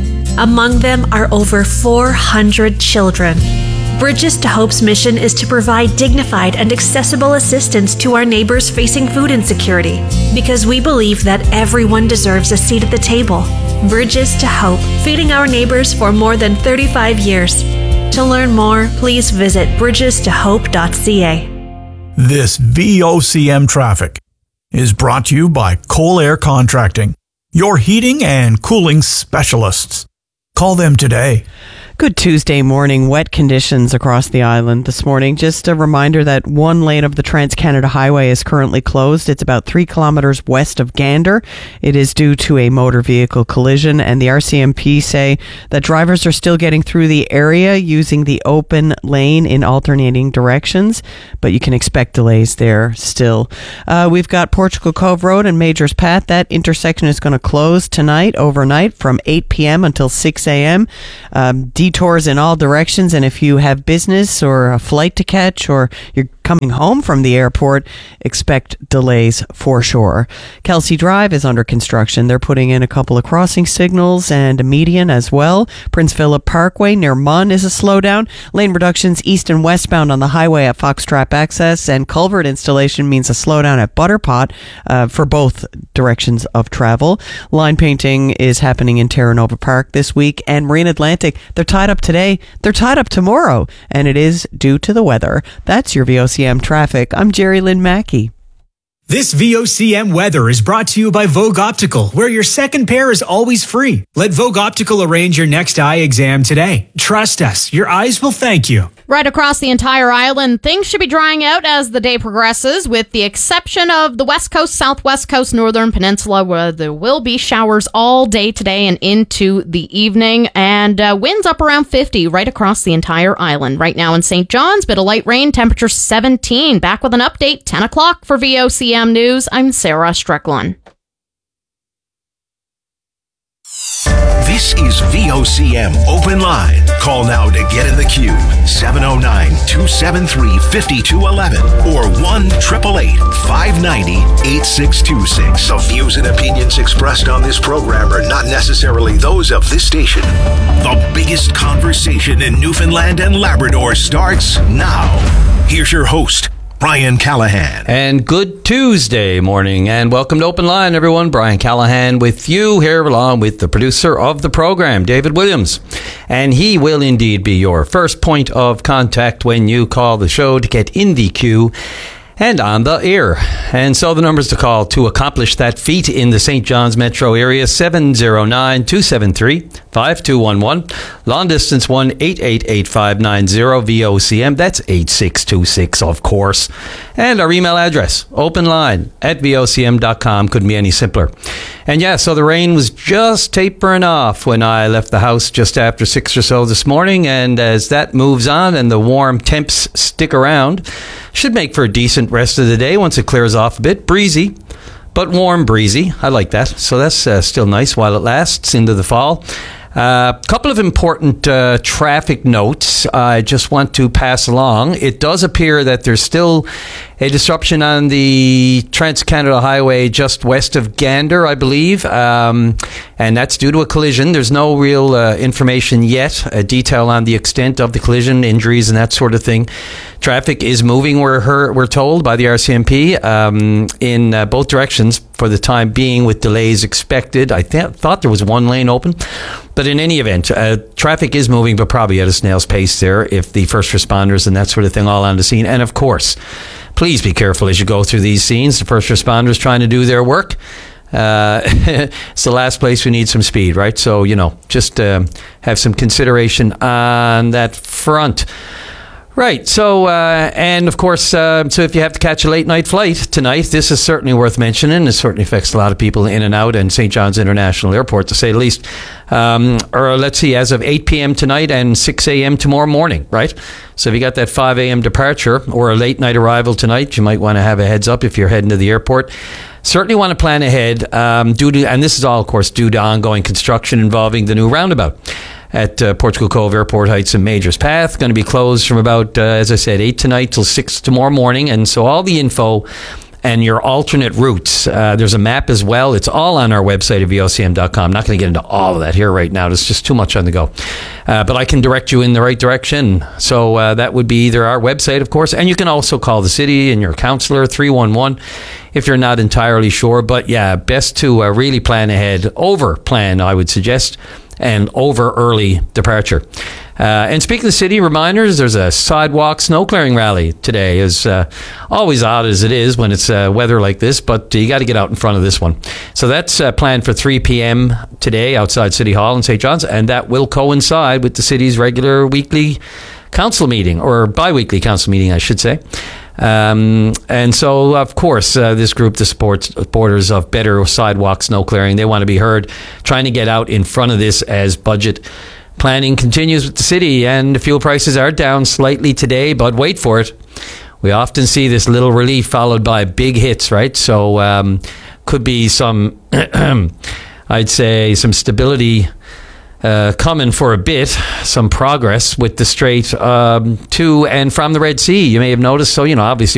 Among them are over four hundred children. Bridges to Hope's mission is to provide dignified and accessible assistance to our neighbors facing food insecurity, because we believe that everyone deserves a seat at the table. Bridges to Hope, feeding our neighbors for more than thirty-five years. To learn more, please visit bridges to hope dot c a. This V O C M traffic is brought to you by Coal Air Contracting, your heating and cooling specialists. Call them today. Good Tuesday morning. Wet conditions across the island this morning. Just a reminder that one lane of the Trans-Canada Highway is currently closed. It's about three kilometers west of Gander. It is due to a motor vehicle collision, and the R C M P say that drivers are still getting through the area using the open lane in alternating directions, but you can expect delays there still. Uh, we've got Portugal Cove Road and Majors Path. That intersection is going to close tonight, overnight, from eight p.m. until six a.m. Um, Detours in all directions, and if you have business or a flight to catch or you're coming home from the airport, expect delays for sure. Kelsey Drive is under construction. They're putting in a couple of crossing signals and a median as well. Prince Philip Parkway near Munn is a slowdown. Lane reductions east and westbound on the highway at Foxtrap Access, and culvert installation means a slowdown at Butterpot uh, for both directions of travel. Line painting is happening in Terra Nova Park this week, and Marine Atlantic, they're tied up today, they're tied up tomorrow, and it is due to the weather. That's your V O C M traffic. I'm Jerry Lynn Mackey. This V O C M weather is brought to you by Vogue Optical, where your second pair is always free. Let Vogue Optical arrange your next eye exam today. Trust us, your eyes will thank you. Right across the entire island, things should be drying out as the day progresses, with the exception of the west coast, southwest coast, northern peninsula, where there will be showers all day today and into the evening, and uh, winds up around fifty right across the entire island. Right now in Saint John's, bit of light rain, temperature seventeen. Back with an update, ten o'clock for V O C M News. I'm Sarah Strickland. This is V O C M Open Line. Call now to get in the queue. seven oh nine, two seven three, five two one one or one eight eight eight, five nine zero, eight six two six. The views and opinions expressed on this program are not necessarily those of this station. The biggest conversation in Newfoundland and Labrador starts now. Here's your host, Brian Callahan. And good Tuesday morning, and welcome to Open Line, everyone. Brian Callahan with you here, along with the producer of the program, David Williams. And he will indeed be your first point of contact when you call the show to get in the queue and on the air. And so the numbers to call to accomplish that feat in the Saint John's metro area: seven oh nine, two seven three, five two one one. Long distance one eight eight eight, five nine zero V O C M. That's eight six two six, of course. And our email address, openline at V O C M dot com. Couldn't be any simpler. And yeah, so the rain was just tapering off when I left the house just after six or so this morning. And as that moves on and the warm temps stick around, should make for a decent rest of the day once it clears off a bit. Breezy, but warm breezy. I like that. So that's uh, still nice while it lasts into the fall. A uh, couple of important uh, traffic notes I just want to pass along. It does appear that there's still a disruption on the Trans-Canada Highway just west of Gander, I believe, um, and that's due to a collision. There's no real uh, information yet, a detail on the extent of the collision, injuries, and that sort of thing. Traffic is moving, we're, heard, we're told, by the R C M P um, in uh, both directions for the time being, with delays expected. I th- thought there was one lane open. But in any event, uh, traffic is moving, but probably at a snail's pace there if the first responders and that sort of thing all on the scene. And of course, please be careful as you go through these scenes. The first responders trying to do their work. Uh, it's the last place we need some speed, right? So, you know, just uh, have some consideration on that front. Right, so, uh, and of course, uh, so if you have to catch a late night flight tonight, this is certainly worth mentioning. It certainly affects a lot of people in and out, and Saint John's International Airport, to say the least. Um, or let's see, as of eight p.m. tonight and six a.m. tomorrow morning, right? So if you got that five a.m. departure or a late night arrival tonight, you might want to have a heads up if you're heading to the airport. Certainly want to plan ahead, um, due to, and this is all, of course, due to ongoing construction involving the new roundabout. at uh, Portugal Cove, Airport Heights, and Majors Path. Going to be closed from about, uh, as I said, eight tonight till six tomorrow morning. And so all the info and your alternate routes, uh, there's a map as well. It's all on our website at V O C M dot com. I'm not going to get into all of that here right now. There's just too much on the go. Uh, but I can direct you in the right direction. So uh, that would be either our website, of course, and you can also call the city and your councillor, three one one, if you're not entirely sure. But yeah, best to uh, really plan ahead, over plan, I would suggest, and over early departure. Uh, and speaking of city reminders, there's a sidewalk snow clearing rally today. As uh, always odd as it is when it's uh, weather like this, but you got to get out in front of this one. So that's uh, planned for three p.m. today outside City Hall in Saint John's, and that will coincide with the city's regular weekly council meeting, or bi-weekly council meeting, I should say. Um, and so, of course, uh, this group, the support supporters of better sidewalk snow clearing, they want to be heard, trying to get out in front of this as budget planning continues with the city. And fuel prices are down slightly today, but wait for it. We often see this little relief followed by big hits, right? So um, could be some, I'd say, some stability Uh, coming for a bit, some progress with the Strait um, to and from the Red Sea. You may have noticed, so, you know, obviously